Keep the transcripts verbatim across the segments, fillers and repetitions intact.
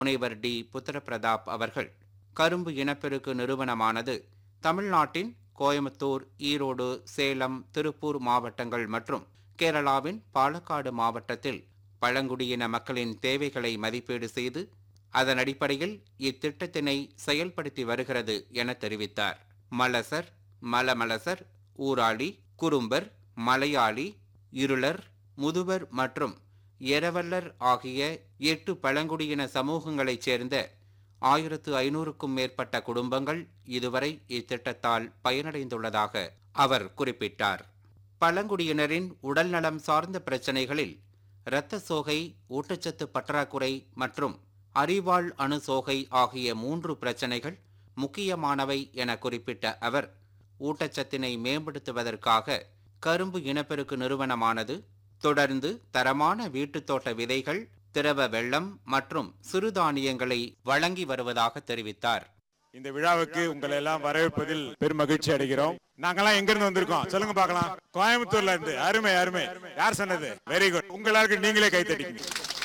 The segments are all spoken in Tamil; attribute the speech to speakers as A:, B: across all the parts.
A: முனைவர் டி புத்திரபிரதாப் அவர்கள், கரும்பு இனப்பெருக்கு நிறுவனமானது தமிழ்நாட்டின் கோயம்புத்தூர், ஈரோடு, சேலம், திருப்பூர் மாவட்டங்கள் மற்றும் கேரளாவின் பாலக்காடு மாவட்டத்தில் பழங்குடியின மக்களின் தேவைகளை மதிப்பீடு செய்து அதன் அடிப்படையில் இத்திட்டத்தினை செயல்படுத்தி வருகிறது என தெரிவித்தார். மலசர், மலமலசர், ஊராளி, குறும்பர், மலையாளி, இருளர், முதுவர் மற்றும் எரவல்லர் ஆகிய எட்டு பழங்குடியின சமூகங்களைச் சேர்ந்த ஆயிரத்து ஐநூறுக்கும் மேற்பட்ட குடும்பங்கள் இதுவரை இத்திட்டத்தால் பயனடைந்துள்ளதாக அவர் குறிப்பிட்டார். பழங்குடியினரின் உடல்நலம் சார்ந்த பிரச்சினைகளில் இரத்த சோகை, ஊட்டச்சத்து பற்றாக்குறை மற்றும் அறிவாள் அணு சோகை ஆகிய மூன்று பிரச்சினைகள் முக்கியமானவை என குறிப்பிட்ட அவர், ஊட்டச்சத்தினை மேம்படுத்துவதற்காக கரும்பு இனப்பெருக்கு நிறுவனமானது தொடர்ந்து தரமான வீட்டுத் தோட்ட விதைகள், திரவ வெள்ளம் மற்றும் சிறுதானியங்களை வழங்கி வருவதாக தெரிவித்தார்.
B: இந்த விழாவுக்கு உங்களை எல்லாம் வரவேற்பதில் பெரும் மகிழ்ச்சி அடைகிறோம். நாங்கெல்லாம் எங்க இருந்து வந்திருக்கோம் சொல்லுங்க பார்க்கலாம். கோயம்புத்தூர்ல இருந்து. அருமை அருமை. யார் சொன்னது? Very good. உங்களுக்கு நீங்களே கை தட்டிக்கீங்க.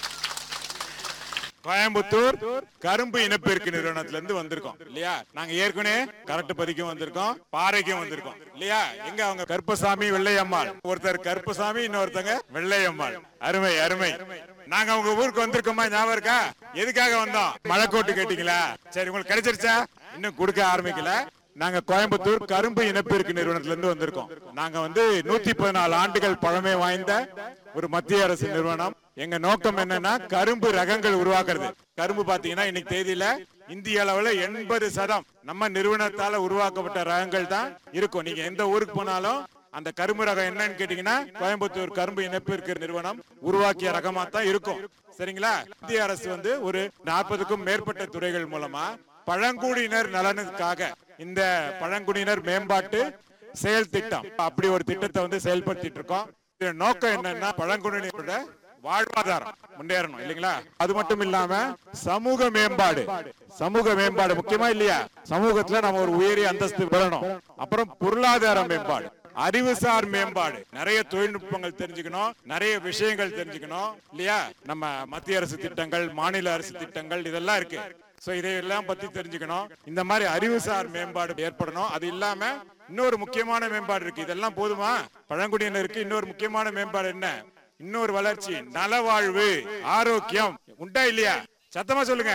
B: கோயம்புத்தூர் கரும்பு இனப்பெருக்கு நிறுவனத்துல இருந்து வந்திருக்கோம் இல்லையா? நாங்க ஏற்கனவே கரெக்ட் பதிக்கும் வந்திருக்கோம், பாறைக்கும் வந்திருக்கோம் இல்லையா? எங்க அவங்க கருப்பசாமி, வெள்ளையம்மாள். ஒருத்தர் கருப்பசாமி, இன்னொருத்தங்க வெள்ளையம்மாள். அருமை அருமை. நாங்க உங்க ஊருக்கு வந்திருக்கோமா? ஞாபகம் இருக்கா? எதுக்காக வந்தோம்? மழைக்கோட்டு கேட்டீங்களா? சரி, உங்களுக்கு கிடைச்சிருச்சா? இன்னும் கொடுக்க ஆரம்பிக்கல. நாங்க கோயம்புத்தூர் கரும்பு இனப்பெருக்கு நிறுவனத்துல இருந்து வந்திருக்கோம். நாங்க வந்து நூத்தி பதினாலு ஆண்டுகள் பழமை வாய்ந்த ஒரு மத்திய அரசு நிறுவனம். எங்க நோக்கம் என்னன்னா கரும்பு ரகங்கள் உருவாக்குறது. கரும்பு பாத்தீங்கன்னா இன்னைக்கு தேதியில இந்திய அளவுல எண்பது சதம் நம்ம நிறுவனத்தால உருவாக்கப்பட்ட ரகங்கள் தான் இருக்கும். நீங்க எந்த ஊருக்கு போனாலும் அந்த கரும்பு ரகம் என்னன்னு கேட்டீங்கன்னா கோயம்புத்தூர் கரும்பு இனப்பெருக்கு நிறுவனம் உருவாக்கிய ரகமா தான் இருக்கும். சரிங்களா? இந்திய அரசு வந்து ஒரு நாற்பதுக்கும் மேற்பட்ட துறைகள் மூலமா பழங்குடியினர் நலனுக்காக இந்த பழங்குடியினர் மேம்பாட்டு செயல் திட்டம் அப்படி ஒரு திட்டத்தை வந்து செயல்படுத்திட்டு இருக்கோம். நோக்கம் என்னன்னா பழங்குடியினரோட வாழ்வாதாரம் முன்னேறணும் இல்லைங்களா? அது மட்டும் இல்லாம சமூக மேம்பாடு. சமூக மேம்பாடு முக்கியமா இல்லையா? சமூகத்துல நம்ம ஒரு உயரிய அந்தஸ்து பெறணும். அப்புறம் பொருளாதார மேம்பாடு, அறிவுசார் மேம்பாடு, நிறைய தொழில்நுட்பங்கள் தெரிஞ்சுக்கணும், நிறைய விஷயங்கள் தெரிஞ்சுக்கணும் இல்லையா? நம்ம மத்திய அரசு திட்டங்கள், மாநில அரசு திட்டங்கள் இதெல்லாம் இருக்கு. சோ இதையெல்லாம் பத்தி தெரிஞ்சுக்கணும். இந்த மாதிரி அறிவுசார் மேம்பாடு ஏற்படணும். அது இல்லாம இன்னொரு முக்கியமான மேம்பாடு இருக்கு. இதெல்லாம் போதுமா? பழங்குடியினருக்கு இன்னொரு முக்கியமான மேம்பாடு என்ன? இன்னொரு வளர்ச்சி, நலவாழ்வு, ஆரோக்கியம். உண்டா இல்லையா? சத்தமா சொல்லுங்க.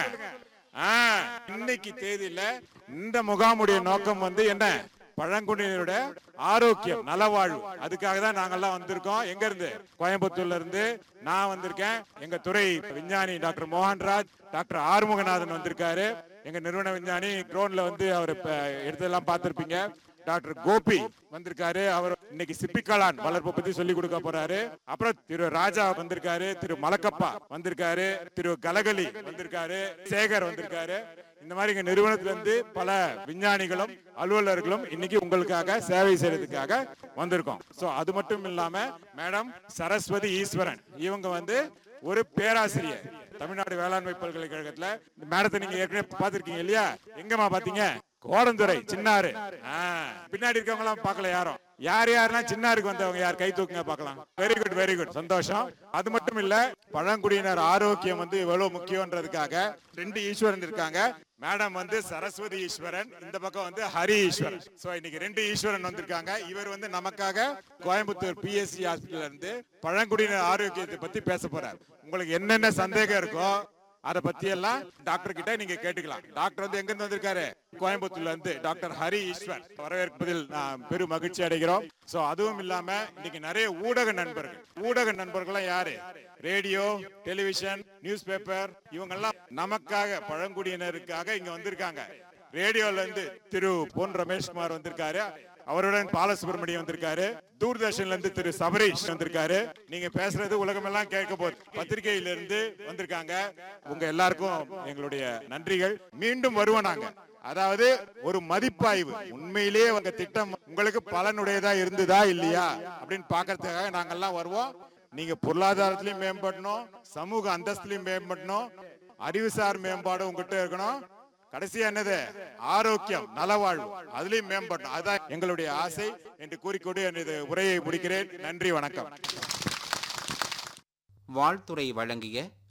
B: இன்னைக்கு தேதியில இந்த முகாமுடைய நோக்கம் வந்து என்ன? பழங்குடியினரோட ஆரோக்கியம், நலவாழ்வு. அதுக்காக தான் நாங்கெல்லாம் வந்திருக்கோம். எங்க இருந்து? கோயம்புத்தூர்ல இருந்து நான் வந்திருக்கேன். எங்க துறை விஞ்ஞானி டாக்டர் மோகன்ராஜ், டாக்டர் ஆறுமுகநாதன் வந்திருக்காரு. எங்க நிறுவன விஞ்ஞானி ட்ரோன்ல வந்து அவர் எடுத்ததெல்லாம் பார்த்திருப்பீங்க. டாக்டர் கோபி வந்திருக்காரு. அவர் இன்னைக்கு சிப்பிக்காளான் வளர்ப்பு பத்தி சொல்லி கொடுக்க போறாரு. அப்புறம் திரு ராஜா வந்திருக்காரு, திரு மலக்கப்பா வந்திருக்காரு, திரு கலகலி வந்திருக்காரு, சேகர் வந்திருக்காரு. இந்த மாதிரி எங்க நிறுவனத்துல இருந்து பல விஞ்ஞானிகளும் அலுவலர்களும் இன்னைக்கு உங்களுக்காக சேவை செய்யறதுக்காக வந்திருக்கோம். சோ அது மட்டும் இல்லாம மேடம் சரஸ்வதி ஈஸ்வரன், இவங்க வந்து ஒரு பேராசிரியர் தமிழ்நாடு வேளாண்மை பல்கலைக்கழகத்துல. இந்த மேடத்தை நீங்க ஏற்கனவே பாத்திருக்கீங்க இல்லையா? எங்கம்மா பாத்தீங்க? கோடந்துறை, சின்னாறு. பின்னாடி இருக்கவங்க எல்லாம் பாக்கல யாரும். யார் யாரெல்லாம் சின்னாருக்கு வந்தவங்க யார் கை தூக்குங்க பார்க்கலாம். Very good very good. சந்தோஷம். அது மட்டும் இல்ல, பழங்குடியினர் ஆரோக்கியம் வந்து எவ்வளவு முக்கியம்ன்றதுக்காக ரெண்டு ஈஸ்வரன் இருக்காங்க. மேடம் வந்து சரஸ்வதி ஈஸ்வரன், இந்த பக்கம் வந்து ஹரி ஈஸ்வரன். சோ இன்னைக்கு ரெண்டு ஈஸ்வரன் வந்திருக்காங்க. இவர் வந்து நமக்காக கோயம்புத்தூர் பிஎஸ்சி ஹாஸ்பிட்டல் இருந்து பழங்குடியினர் ஆரோக்கியத்தை பத்தி பேச போறார். உங்களுக்கு என்னென்ன சந்தேகம் இருக்கோ அத பத்தி எல்லாம் டாக்டர் கிட்ட நீங்க கேட்டுக்கலாம். டாக்டர் வந்து எங்க இருந்து வந்திருக்காரு? கோயம்புத்தூர்ல இருந்து டாக்டர் ஹரி ஈஸ்வர். வரவேற்பதில் நான் பெரும் மகிழ்ச்சி அடைகிறோம். சோ அதுவும் இல்லாம இன்னைக்கு நிறைய ஊடக நண்பர்கள். ஊடக நண்பர்கள் யாரு? ரேடியோ, டெலிவிஷன், நியூஸ் பேப்பர், இவங்க எல்லாம் நமக்காக பழங்குடியினருக்காக இங்க வந்திருக்காங்க. ரேடியோல இருந்து திரு பொன் ரமேஷ்குமார் வந்திருக்காரு. அவருடன் பாலசுப்ரமணியம் வந்திருக்காரு. தூர்தர்ஷன்ல இருந்து திரு சபரீஷ் வந்திருக்காரு. நீங்க பேசுறது உலகம் எல்லாம் கேட்க போகுது. பத்திரிகையில இருந்து வந்திருக்காங்க. உங்க எல்லாருக்கும் எங்களுடைய நன்றிகள். மீண்டும் வருவோம் நாங்க. அதாவது ஒரு மதிப்பாய்வு, உண்மையிலேயே உங்க திட்டம் உங்களுக்கு பலனுடையதா இருந்ததா இல்லையா அப்படின்னு பாக்கிறதுக்காக நாங்கெல்லாம் வருவோம். நீங்க பொருளாதாரத்திலையும் மேம்படணும், சமூக அந்தஸ்திலையும் மேம்படணும், அறிவுசார் மேம்பாடு உங்ககிட்ட இருக்கணும். கடைசியா என்னது? ஆரோக்கியம், நலவாழ்வு, அதுலயும் மேம்படணும். அதுதான் எங்களுடைய ஆசை என்று கூறிக்கொண்டு எனது உரையை முடிக்கிறேன். நன்றி, வணக்கம்.
A: வாழ்த்துறை வழங்கிய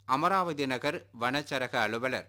A: அமராவதி நகர் வனச்சரக அலுவலர்